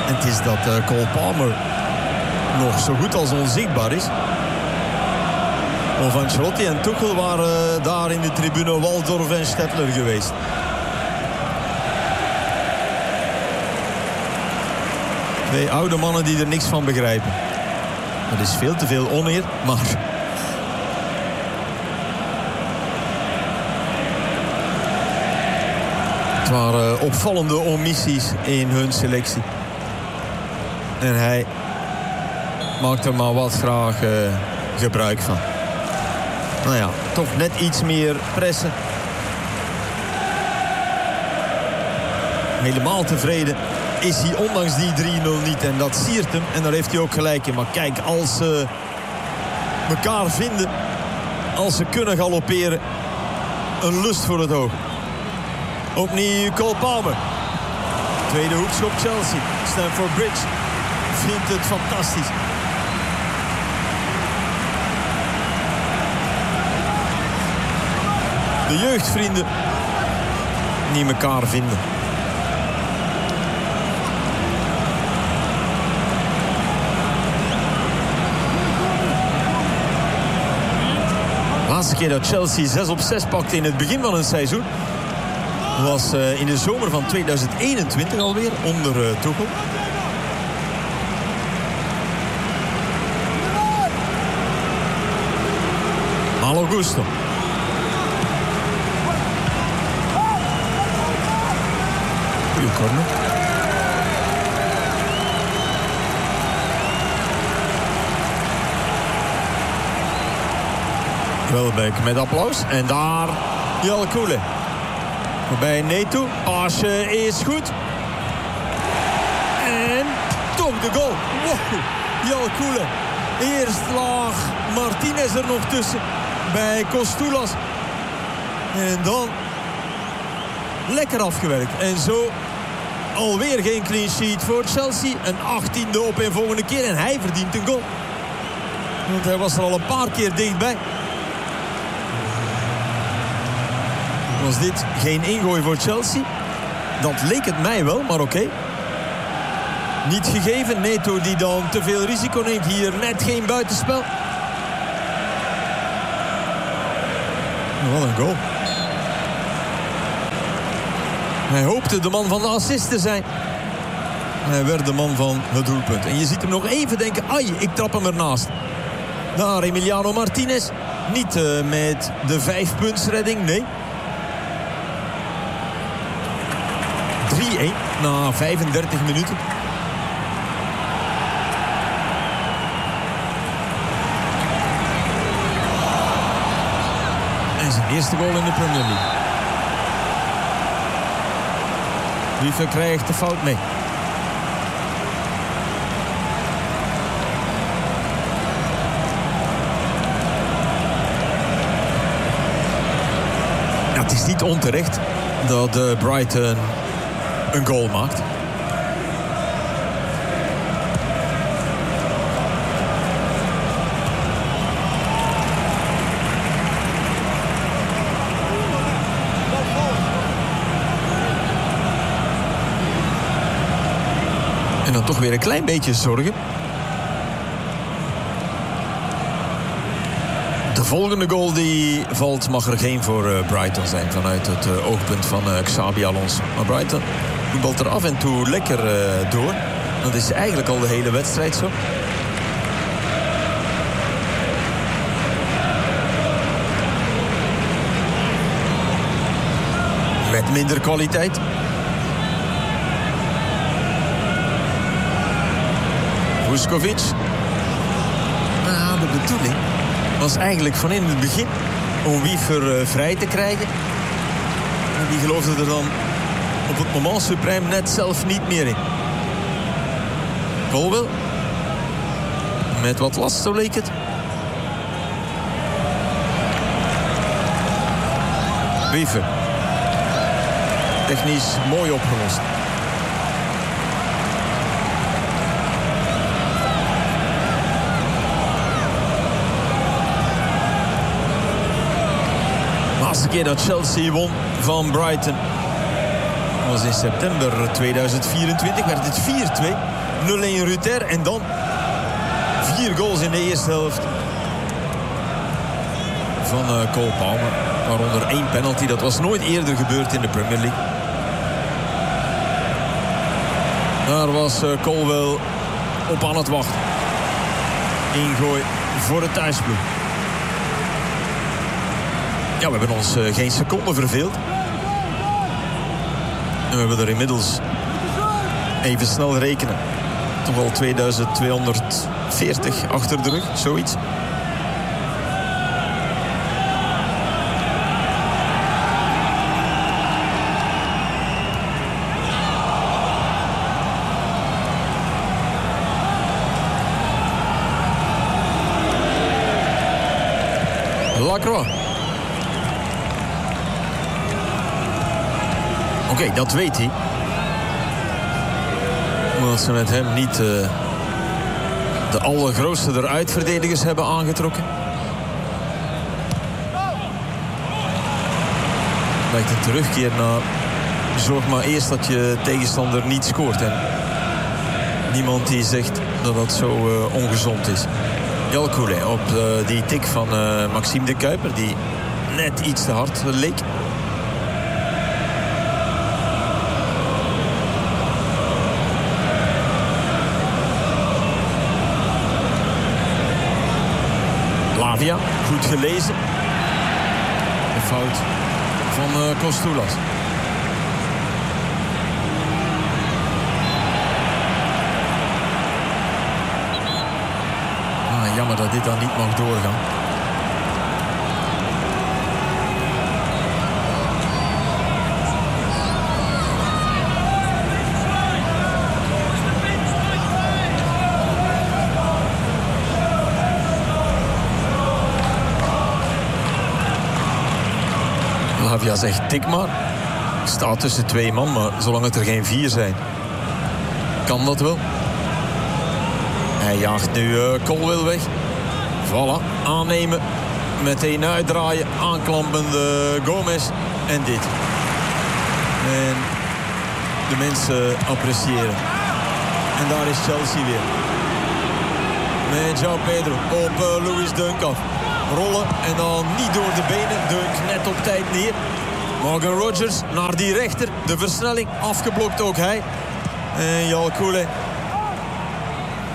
En het is dat Cole Palmer nog zo goed als onzichtbaar is. Of Ancelotti en Tuchel waren daar in de tribune Waldorf en Stettler geweest. Twee oude mannen die er niks van begrijpen. Dat is veel te veel oneer, maar... Het waren opvallende omissies in hun selectie. En hij maakt er maar wat graag gebruik van. Nou ja, toch net iets meer pressen. Helemaal tevreden is hij ondanks die 3-0 niet. En dat siert hem. En daar heeft hij ook gelijk in. Maar kijk, als ze elkaar vinden, als ze kunnen galopperen, een lust voor het oog. Opnieuw Cole Palmer. Tweede hoekschop Chelsea. Stamford Bridge vindt het fantastisch. De jeugdvrienden die elkaar vinden. De laatste keer dat Chelsea 6 op 6 pakte in het begin van een seizoen was in de zomer van 2021 alweer onder Tuchel. Malo Gusto. Goeie corner. Welbeck met applaus. En daar Jelle Koele. Voorbij Neto. Paasje is goed. En toch de goal. Wow. Jelle Koele. Eerst lag Martinez er nog tussen. Bij Kostulas. En dan lekker afgewerkt. En zo alweer geen clean sheet voor Chelsea. Een 18e op en volgende keer. En hij verdient een goal. Want hij was er al een paar keer dichtbij. Was dit geen ingooi voor Chelsea? Dat leek het mij wel, maar oké. Niet gegeven. Neto die dan te veel risico neemt. Hier net geen buitenspel. Wat een goal. Hij hoopte de man van de assist te zijn. Hij werd de man van het doelpunt. En je ziet hem nog even denken, ai, ik trap hem ernaast. Daar Emiliano Martinez. Niet met de 5-puntsredding, nee. 3-1 na 35 minuten. En zijn eerste goal in de Premier League. Wiever krijgt de fout mee. Ja, het is niet onterecht dat Brighton een goal maakt. En dan toch weer een klein beetje zorgen. De volgende goal die valt mag er geen voor Brighton zijn vanuit het oogpunt van Xabi Alonso. Maar Brighton voetbalt er af en toe lekker door. Dat is eigenlijk al de hele wedstrijd zo. Met minder kwaliteit. Vuskovic. Nou, de bedoeling was eigenlijk van in het begin om Wiever vrij te krijgen. En die geloofde er dan op het moment suprême net zelf niet meer in. Colwell. Met wat last, zo leek het. Wiever. Technisch mooi opgelost. De laatste keer dat Chelsea won van Brighton was in september 2024. Werd het 4-2. 0-1 Ruter. En dan 4 goals in de eerste helft van Cole Palmer. Waaronder 1 penalty. Dat was nooit eerder gebeurd in de Premier League. Daar was Colwell op aan het wachten. Ingooi voor de thuisploeg. Ja, we hebben ons geen seconde verveeld. En we hebben er inmiddels, even snel rekenen, toch al 2240 achter de rug, zoiets. Lacroix. Oké, dat weet hij. Omdat ze met hem niet de allergrootste eruit verdedigers hebben aangetrokken. Lijkt een terugkeer naar... Zorg maar eerst dat je tegenstander niet scoort. En niemand die zegt dat dat zo ongezond is. Jalkoulé op die tik van Maxime de Kuiper, die net iets te hard leek. Lavia, goed gelezen. De fout van Kostoulas. Jammer dat dit dan niet mag doorgaan. Lavia zegt tik maar. Staat tussen 2 man, maar zolang het er geen 4 zijn, kan dat wel. Hij jaagt nu Colwell weg. Voilà, aannemen. Meteen uitdraaien. Aanklampende Gomez. En dit. En de mensen appreciëren. En daar is Chelsea weer. Met João Pedro op Louis Dunk af. Rollen en dan niet door de benen. Dunk net op tijd neer. Morgan Rogers naar die rechter. De versnelling afgeblokt ook hij. En Jalkoulé